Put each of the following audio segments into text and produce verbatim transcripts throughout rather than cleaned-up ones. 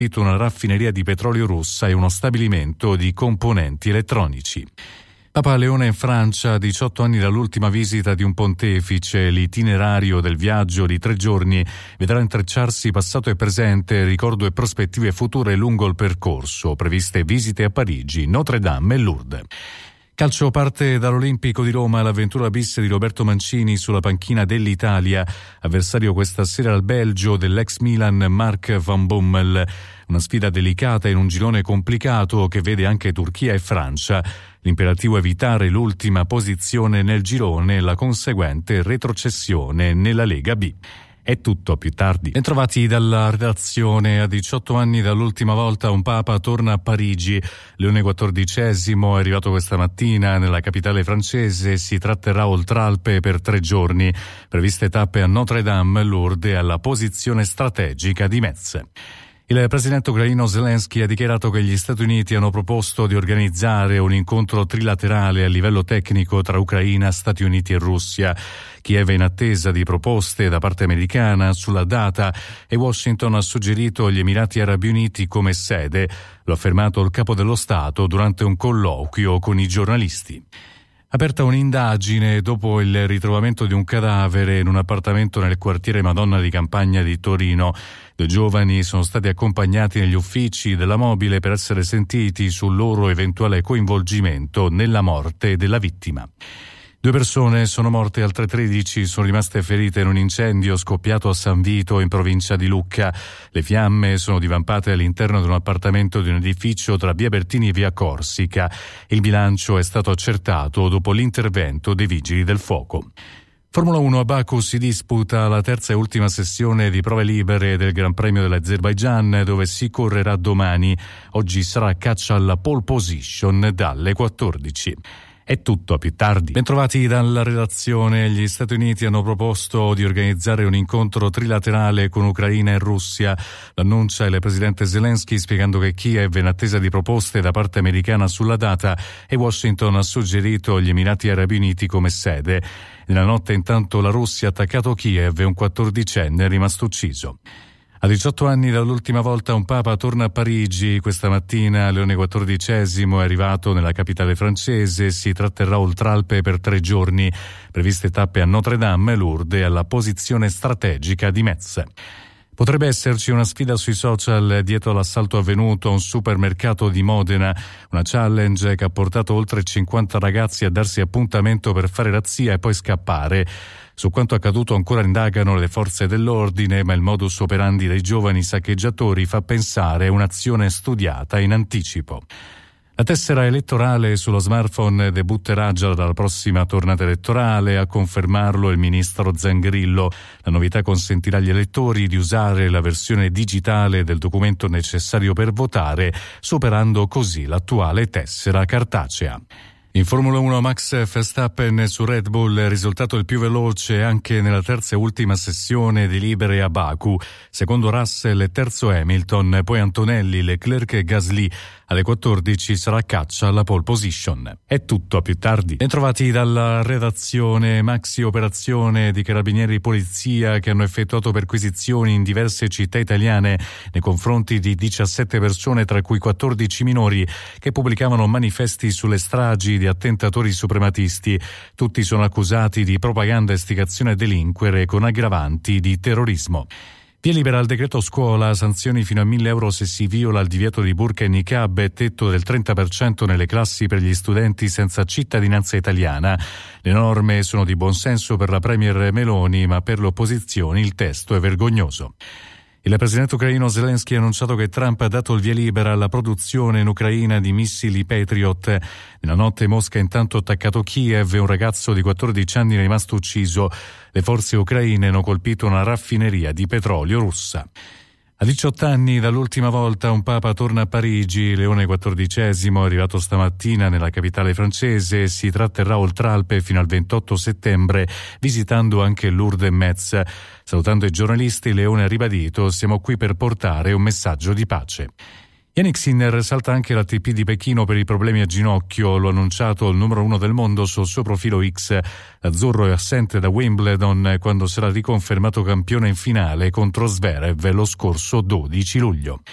una raffineria di petrolio russa e uno stabilimento di componenti elettronici. Papa Leone in Francia, diciotto anni dall'ultima visita di un pontefice. L'itinerario del viaggio di tre giorni vedrà intrecciarsi passato e presente, ricordo e prospettive future lungo il percorso. Previste visite a Parigi, Notre Dame e Lourdes. Calcio parte dall'Olimpico di Roma l'avventura bis di Roberto Mancini sulla panchina dell'Italia, avversario questa sera al Belgio dell'ex Milan Mark van Bommel. Una sfida delicata in un girone complicato che vede anche Turchia e Francia. L'imperativo è evitare l'ultima posizione nel girone e la conseguente retrocessione nella Lega B. È tutto, più tardi. Bentrovati dalla redazione. A diciotto anni dall'ultima volta un Papa torna a Parigi. Leone quattordicesimo è arrivato questa mattina nella capitale francese. Si tratterrà oltre Alpe per tre giorni. Previste tappe a Notre Dame, Lourdes e alla posizione strategica di Metz. Il presidente ucraino Zelensky ha dichiarato che gli Stati Uniti hanno proposto di organizzare un incontro trilaterale a livello tecnico tra Ucraina, Stati Uniti e Russia. Kiev è in attesa di proposte da parte americana sulla data e Washington ha suggerito gli Emirati Arabi Uniti come sede. Lo ha affermato il capo dello Stato durante un colloquio con i giornalisti. Aperta un'indagine dopo il ritrovamento di un cadavere in un appartamento nel quartiere Madonna di Campagna di Torino. Due giovani sono stati accompagnati negli uffici della mobile per essere sentiti sul loro eventuale coinvolgimento nella morte della vittima. Due persone sono morte, altre tredici sono rimaste ferite in un incendio scoppiato a San Vito in provincia di Lucca. Le fiamme sono divampate all'interno di un appartamento di un edificio tra via Bertini e via Corsica. Il bilancio è stato accertato dopo l'intervento dei vigili del fuoco. Formula uno, a Baku si disputa la terza e ultima sessione di prove libere del Gran Premio dell'Azerbaigian, dove si correrà domani. Oggi sarà caccia alla pole position dalle quattordici. È tutto, a più tardi. Bentrovati dalla redazione. Gli Stati Uniti hanno proposto di organizzare un incontro trilaterale con Ucraina e Russia. L'annuncia il presidente Zelensky, spiegando che Kiev è in attesa di proposte da parte americana sulla data e Washington ha suggerito gli Emirati Arabi Uniti come sede. Nella notte intanto la Russia ha attaccato Kiev e un quattordicenne è rimasto ucciso. A diciotto anni dall'ultima volta un Papa torna a Parigi. Questa mattina Leone quattordicesimo è arrivato nella capitale francese. Si tratterà oltre Alpe per tre giorni. Previste tappe a Notre Dame, Lourdes e alla posizione strategica di Metz. Potrebbe esserci una sfida sui social dietro l'assalto avvenuto a un supermercato di Modena, una challenge che ha portato oltre cinquanta ragazzi a darsi appuntamento per fare razzia e poi scappare. Su quanto accaduto ancora indagano le forze dell'ordine, ma il modus operandi dei giovani saccheggiatori fa pensare a un'azione studiata in anticipo. La tessera elettorale sullo smartphone debutterà già dalla prossima tornata elettorale, a confermarlo il ministro Zangrillo. La novità consentirà agli elettori di usare la versione digitale del documento necessario per votare, superando così l'attuale tessera cartacea. In Formula uno Max Verstappen su Red Bull, risultato il più veloce anche nella terza e ultima sessione di libere a Baku. Secondo Russell e terzo Hamilton, poi Antonelli, Leclerc e Gasly. Alle quattordici sarà caccia alla pole position. È tutto, a più tardi. Bentrovati dalla redazione. Maxi operazione di carabinieri e polizia che hanno effettuato perquisizioni in diverse città italiane nei confronti di diciassette persone, tra cui quattordici minori, che pubblicavano manifesti sulle stragi di attentatori suprematisti. Tutti sono accusati di propaganda e istigazione a delinquere con aggravanti di terrorismo. Via libera al decreto scuola, sanzioni fino a mille euro se si viola il divieto di burqa e niqab e tetto del trenta per cento nelle classi per gli studenti senza cittadinanza italiana. Le norme sono di buon senso per la premier Meloni, ma per le opposizioni il testo è vergognoso. Il presidente ucraino Zelensky ha annunciato che Trump ha dato il via libera alla produzione in Ucraina di missili Patriot. Nella notte Mosca ha intanto attaccato Kiev e un ragazzo di quattordici anni è rimasto ucciso. Le forze ucraine hanno colpito una raffineria di petrolio russa. A diciotto anni dall'ultima volta un Papa torna a Parigi. Leone quattordicesimo è arrivato stamattina nella capitale francese. Si tratterà oltre Alpe fino al ventotto settembre, visitando anche Lourdes e Metz. Salutando i giornalisti, Leone ha ribadito: siamo qui per portare un messaggio di pace. Yannick Sinner salta anche l'A T P di Pechino per i problemi a ginocchio. Lo ha annunciato il numero uno del mondo sul suo profilo X. L'azzurro è assente da Wimbledon quando sarà riconfermato campione in finale contro Zverev lo scorso dodici luglio.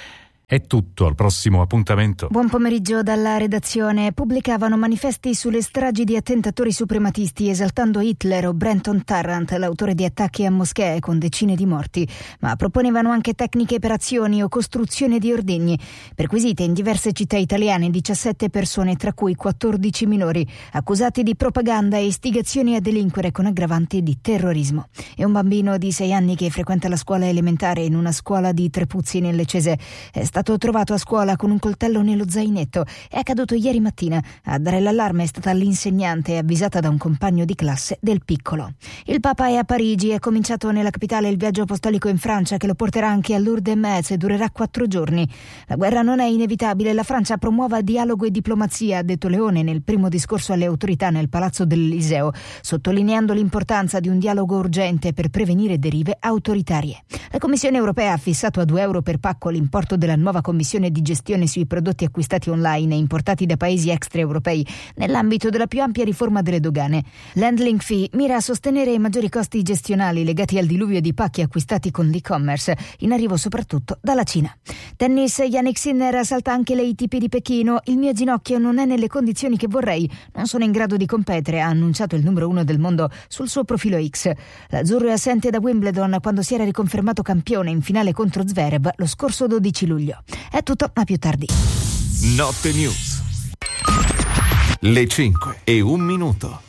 È tutto, al prossimo appuntamento. Buon pomeriggio dalla redazione. Pubblicavano manifesti sulle stragi di attentatori suprematisti esaltando Hitler o Brenton Tarrant, l'autore di attacchi a moschee con decine di morti, ma proponevano anche tecniche per azioni o costruzione di ordigni. Perquisite in diverse città italiane diciassette persone, tra cui quattordici minori, accusati di propaganda e istigazioni a delinquere con aggravanti di terrorismo. E un bambino di sei anni che frequenta la scuola elementare in una scuola di Trepuzzi nel Lecese è stato È stato trovato a scuola con un coltello nello zainetto. È accaduto ieri mattina. A dare l'allarme è stata l'insegnante, avvisata da un compagno di classe del piccolo. Il Papa è a Parigi. È cominciato nella capitale il viaggio apostolico in Francia, che lo porterà anche a Lourdes e Metz e durerà quattro giorni. La guerra non è inevitabile. La Francia promuova dialogo e diplomazia, ha detto Leone nel primo discorso alle autorità nel Palazzo dell'Eliseo, sottolineando l'importanza di un dialogo urgente per prevenire derive autoritarie. La Commissione europea ha fissato a due euro per pacco l'importo della nuova commissione di gestione sui prodotti acquistati online e importati da paesi extraeuropei nell'ambito della più ampia riforma delle dogane. L'handling fee mira a sostenere i maggiori costi gestionali legati al diluvio di pacchi acquistati con l'e-commerce, in arrivo soprattutto dalla Cina. Tennis, Jannik Sinner salta anche l'A T P di Pechino. Il mio ginocchio non è nelle condizioni che vorrei, non sono in grado di competere, ha annunciato il numero uno del mondo sul suo profilo X. L'azzurro è assente da Wimbledon quando si era riconfermato campione in finale contro Zverev lo scorso dodici luglio. È tutto, a più tardi. Notte News. Le cinque e un minuto.